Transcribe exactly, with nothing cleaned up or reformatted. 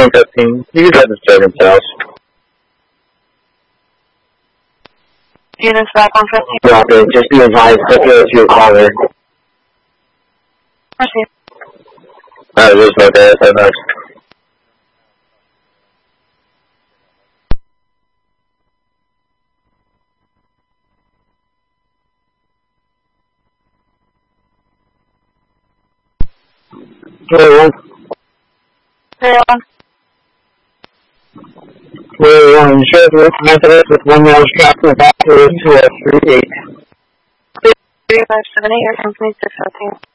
one fifteen. You can have the servant's house. Units back one fifteen. Copy. Just be advised, look at your caller. Proceed. Alright, there's no data, so nice. Hello. Hello. We're on insurance with Methodist with one mile traffic back to a three eight. three five seven eight, your company six fourteen.